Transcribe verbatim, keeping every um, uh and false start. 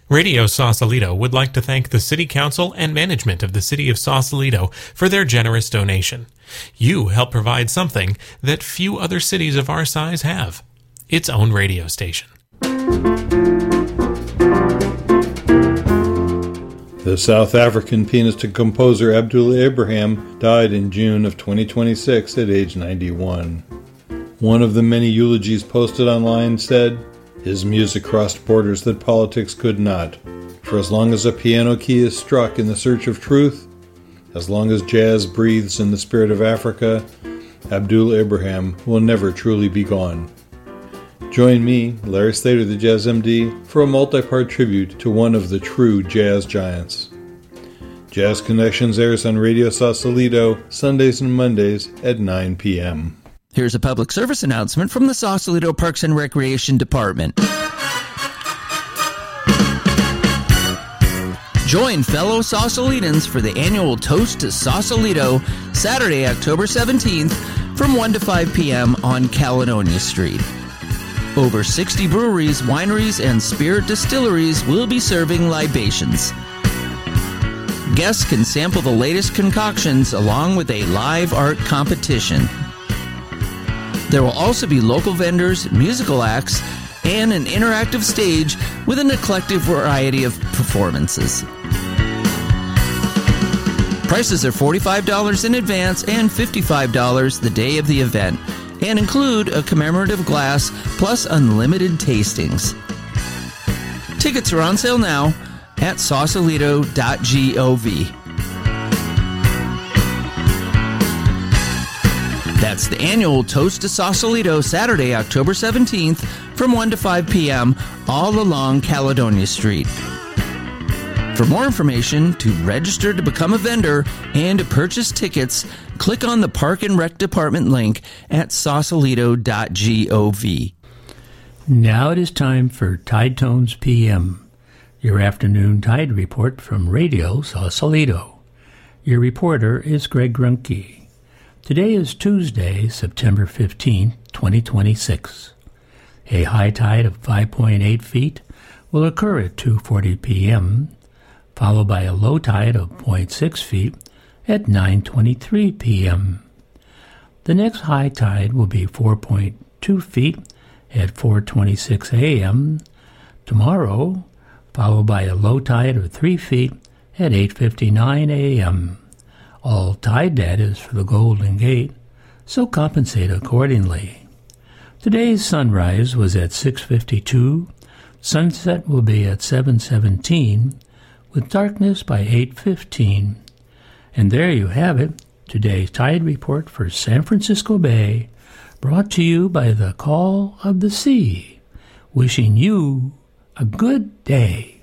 Radio Sausalito would like to thank the City Council and management of the City of Sausalito for their generous donation. You help provide something that few other cities of our size have: its own radio station. The South African pianist and composer Abdul Abraham died in June of twenty twenty-six at age ninety-one. One of the many eulogies posted online said, "His music crossed borders that politics could not. For as long as a piano key is struck in the search of truth, as long as jazz breathes in the spirit of Africa, Abdul Abraham will never truly be gone." Join me, Larry Slater, the Jazz M D, for a multi-part tribute to one of the true jazz giants. Jazz Connections airs on Radio Sausalito Sundays and Mondays at nine p.m. Here's a public service announcement from the Sausalito Parks and Recreation Department. Join fellow Sausalitans for the annual Toast to Sausalito, Saturday, October seventeenth, from one to five p.m. on Caledonia Street. Over sixty breweries, wineries, and spirit distilleries will be serving libations. Guests can sample the latest concoctions along with a live art competition. There will also be local vendors, musical acts, and an interactive stage with an eclectic variety of performances. Prices are forty-five dollars in advance and fifty-five dollars the day of the event, and include a commemorative glass plus unlimited tastings. Tickets are on sale now at sausalito dot gov. That's the annual Toast to Sausalito, Saturday, October seventeenth, from one to five p.m., all along Caledonia Street. For more information, to register to become a vendor, and to purchase tickets, click on the Park and Rec Department link at sausalito dot gov. Now it is time for Tide Tones P M, your afternoon tide report from Radio Sausalito. Your reporter is Greg Grunke. Today is Tuesday, September fifteenth, twenty twenty-six. A high tide of five point eight feet will occur at two forty p.m., followed by a low tide of zero point six feet at nine twenty-three p.m. The next high tide will be four point two feet at four twenty-six a.m. tomorrow, followed by a low tide of three feet at eight fifty-nine a.m. All tide data is for the Golden Gate, so compensate accordingly. Today's sunrise was at six fifty-two, sunset will be at seven seventeen, with darkness by eight fifteen. And there you have it, today's tide report for San Francisco Bay, brought to you by the Call of the Sea. Wishing you a good day.